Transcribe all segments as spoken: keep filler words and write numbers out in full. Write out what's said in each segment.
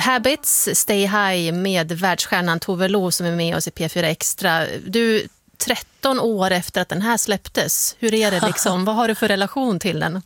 Habits, Stay High med världsstjärnan Tove Lo som är med oss i P fyra Extra. Du, tretton år efter att den här släpptes, hur är det liksom? Vad har du för relation till den?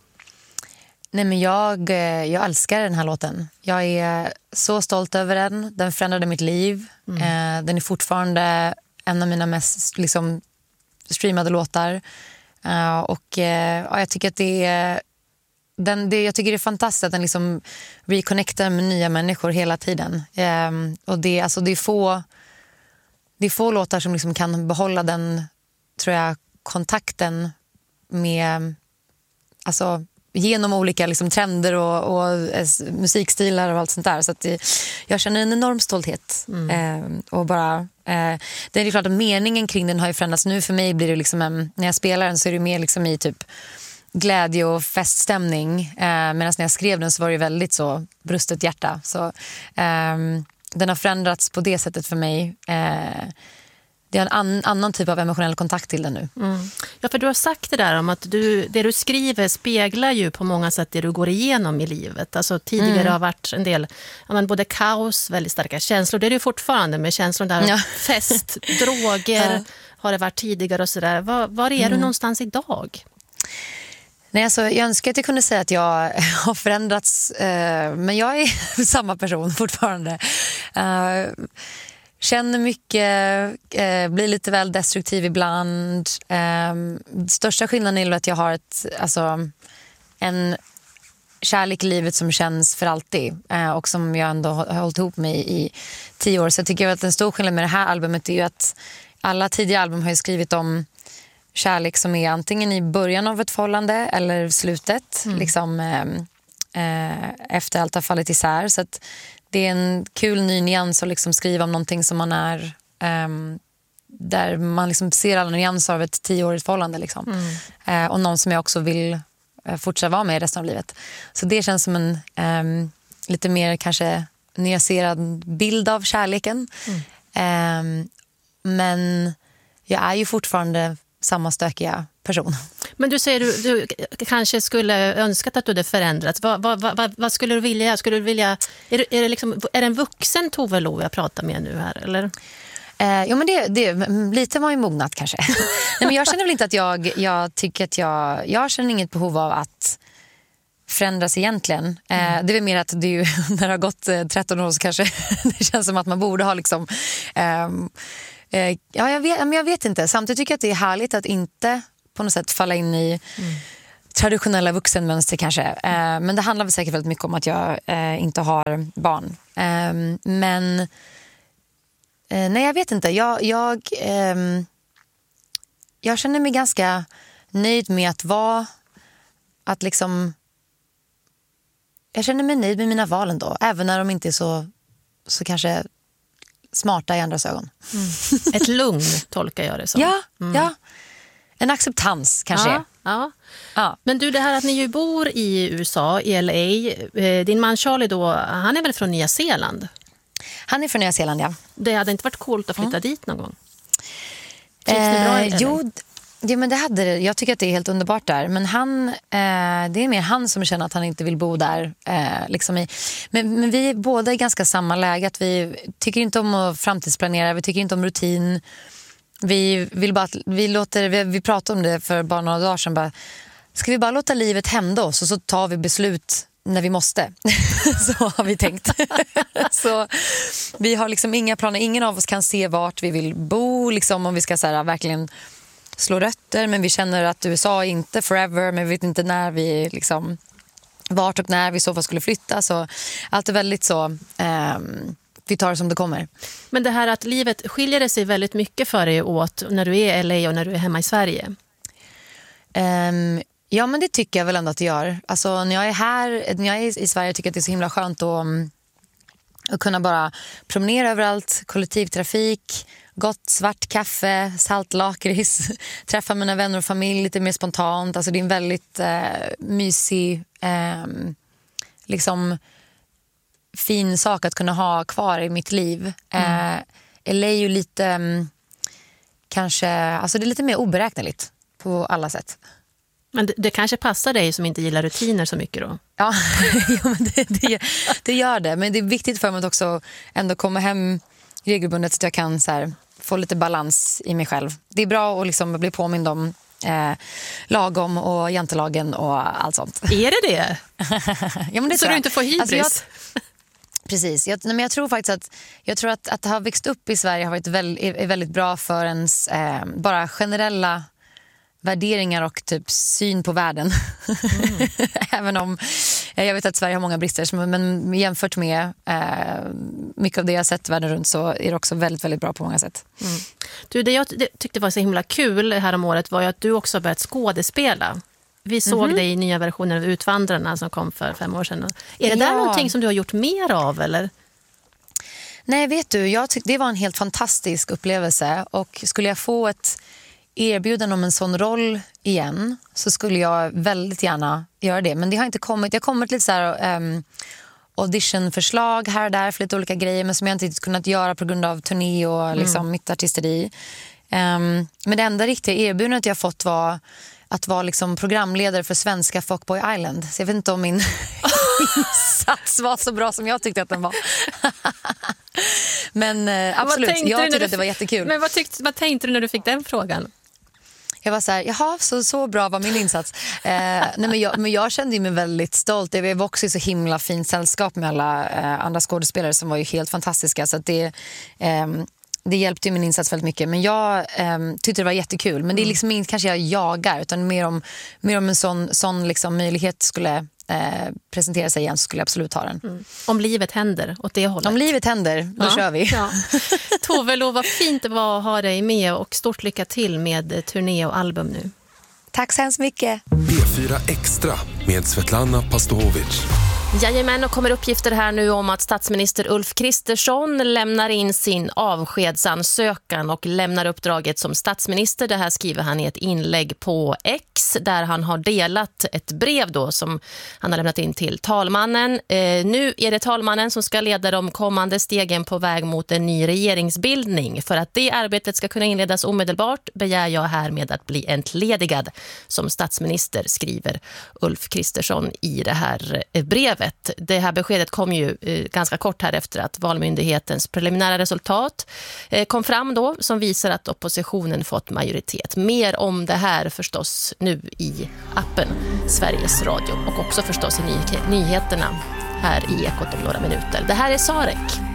Nej, men jag, jag älskar den här låten. Jag är så stolt över den. Den förändrade mitt liv. Mm. Eh, den är fortfarande en av mina mest liksom, streamade låtar. Uh, och uh, ja, jag tycker att det är den, det, jag tycker det är fantastiskt att den liksom reconnectar med nya människor hela tiden. Um, och det, alltså, det, är få, det är få låtar som liksom kan behålla den, tror jag, kontakten med, alltså, genom olika liksom, trender och, och eh, musikstilar och allt sånt där. Så att det, jag känner en enorm stolthet. Mm. Eh, och bara, eh, det är klart att meningen kring den har ju förändrats. Nu för mig blir det liksom en, när jag spelar den så är det mer liksom i typ glädje och feststämning. Eh, Medan när jag skrev den så var det väldigt så brustet hjärta. Så eh, den har förändrats på det sättet för mig. Eh, Det är en an, annan typ av emotionell kontakt till den nu. Mm. Ja, för du har sagt det där om att du, det du skriver speglar ju på många sätt det du går igenom i livet. Alltså tidigare mm. har varit en del, ja, men både kaos, väldigt starka känslor. Det är det ju fortfarande med känslor där. Ja. Fest, droger ja. Har det varit tidigare och sådär. Var, var är mm. du någonstans idag? Nej, alltså, jag önskar att jag kunde säga att jag har förändrats. Eh, men jag är samma person fortfarande. Eh, Känner mycket, eh, blir lite väl destruktiv ibland. Eh, största skillnaden är att jag har ett, alltså, en kärlek i livet som känns för alltid. Eh, och som jag ändå har hållit ihop med i tio år. Så jag tycker att en stor skillnad med det här albumet är ju att alla tidiga album har ju skrivit om kärlek som är antingen i början av ett förhållande eller slutet. Mm. Liksom, eh, eh, efter allt har fallit isär. Så att det är en kul ny nyans att liksom skriva om någonting som man är um, där man liksom ser alla nyanser av ett tioårigt förhållande liksom. Mm. Uh, och någon som jag också vill uh, fortsätta vara med resten av livet. Så det känns som en um, lite mer kanske nyanserad bild av kärleken. Mm. Um, men jag är ju fortfarande samma stökiga person. Men du säger du, du kanske skulle önskat att du hade förändrats. Vad, vad, vad, vad skulle du vilja? Skulle du vilja är, det, är, det liksom, är det en vuxen Tove Lo jag pratar med nu här, eller? Eh, ja, men det, det lite var ju mognat kanske. Nej, men jag känner väl inte att jag, jag tycker att jag, jag känner inget behov av att förändras egentligen. Mm. Eh, det är väl mer att det är ju, när det har gått tretton år så kanske det känns som att man borde ha liksom eh, eh, ja, jag vet, men jag vet inte. Samtidigt tycker jag att det är härligt att inte på något sätt falla in i mm. traditionella vuxenmönster kanske. Eh, men det handlar väl säkert väldigt mycket om att jag eh, inte har barn. Eh, men eh, nej, jag vet inte. Jag, jag, eh, jag känner mig ganska nöjd med att vara att liksom jag känner mig nöjd med mina val ändå. Även när de inte är så, så kanske smarta i andras ögon. Mm. Ett lugn tolkar jag det som. Ja, mm. ja. En acceptans kanske. Ja, ja. Ja. Men du, det här att ni ju bor i U S A, i L A. Din man Charlie då, han är väl från Nya Zeeland? Han är från Nya Zeeland, ja. Det hade inte varit coolt att flytta mm. dit någon gång? Trivs ni bra i L A? Jo, ja, men det hade det. Jag tycker att det är helt underbart där. Men han, eh, det är mer han som känner att han inte vill bo där. Eh, liksom i. Men, men vi är båda i ganska samma läge. Att vi tycker inte om att framtidsplanera. Vi tycker inte om rutin. Vi vill bara att, vi låter, vi, vi pratade om det för bara några dagar sedan. Bara, ska vi bara låta livet hända oss och så tar vi beslut när vi måste. Så har vi tänkt. Så vi har liksom inga planer. Ingen av oss kan se vart vi vill bo. Liksom, om vi ska så här, verkligen slå rötter. Men vi känner att U S A är inte forever. Men vi vet inte när vi liksom, vart och när vi så fall skulle flytta. Så allt är väldigt så... Um, vi tar det som det kommer. Men det här att livet skiljer det sig väldigt mycket för dig åt när du är i L A och när du är hemma i Sverige? Um, ja, men det tycker jag väl ändå att det gör. Alltså när jag är här, när jag är i Sverige tycker jag att det är så himla skönt att, att kunna bara promenera överallt, kollektivtrafik, gott svart kaffe, saltlakrits, träffa mina vänner och familj lite mer spontant. Alltså det är en väldigt uh, mysig um, liksom fin sak att kunna ha kvar i mitt liv. Mm. Eh, L A är ju lite um, kanske, alltså det är lite mer oberäkneligt på alla sätt. Men det, det kanske passar dig som inte gillar rutiner så mycket då? Ja, ja men det, det, det gör det. Men det är viktigt för mig att också ändå komma hem regelbundet så att jag kan så här, få lite balans i mig själv. Det är bra att liksom bli påmind om eh, lagom och jantelagen och allt sånt. Är det det? Ja, men det så du inte får hybris? Alltså jag, precis. Jag, men jag tror faktiskt att, jag tror att, att ha växt upp i Sverige har varit väl, är, är väldigt bra för ens eh, bara generella värderingar och typ syn på världen. Mm. Även om jag vet att Sverige har många brister, men jämfört med eh, mycket av det jag sett världen runt så är det också väldigt, väldigt bra på många sätt. Mm. Du, det jag tyckte var så himla kul här om året var ju att du också börjat skådespela. Vi såg mm-hmm. dig i nya versioner av Utvandrarna som kom för fem år sedan. Är det ja. där någonting som du har gjort mer av, eller? Nej, vet du, jag tyckte det var en helt fantastisk upplevelse, och skulle jag få ett erbjuden om en sån roll igen så skulle jag väldigt gärna göra det. Men det har inte kommit. Det har kommit lite så här um, auditionförslag här och där för lite olika grejer, men som jag inte riktigt kunnat göra på grund av turné och liksom mm. mitt artisteri. Um, men det enda riktiga erbjudandet jag fått var att vara liksom programledare för svenska Fuckboy Island. Så jag vet inte om min insats var så bra som jag tyckte att den var. Men uh, absolut, jag tyckte du, att det var jättekul. Men vad, tyckte, vad tänkte du när du fick den frågan? Jag var så här, jaha, så, så bra var min insats. Eh, nej, men, jag, men jag kände mig väldigt stolt. Jag var också i så himla fint sällskap med alla eh, andra skådespelare som var ju helt fantastiska. Så att det, eh, det hjälpte ju min insats väldigt mycket. Men jag eh, tyckte det var jättekul. Men det är liksom inte kanske jag jagar, utan mer om, mer om en sån, sån liksom möjlighet skulle eh, presentera sig igen, så skulle jag absolut ha den. Mm. Om livet händer åt det hållet. Om livet händer, då ja. kör vi. Ja. Tove Lo, vad fint det var att ha dig med, och stort lycka till med turné och album nu. Tack så hemskt mycket. B fyra Extra med Svetlana Pastovic. Jajamän, och kommer uppgifter här nu om att statsminister Ulf Kristersson lämnar in sin avskedsansökan och lämnar uppdraget som statsminister. Det här skriver han i ett inlägg på X, där han har delat ett brev då som han har lämnat in till talmannen. Eh, nu är det talmannen som ska leda de kommande stegen på väg mot en ny regeringsbildning. För att det arbetet ska kunna inledas omedelbart begär jag härmed att bli entledigad som statsminister, skriver Ulf Kristersson i det här brevet. Det här beskedet kom ju eh, ganska kort här efter att Valmyndighetens preliminära resultat eh, kom fram då, som visar att oppositionen fått majoritet. Mer om det här förstås nu i appen Sveriges Radio, och också förstås i ny- nyheterna här i Ekot om några minuter. Det här är Sarek.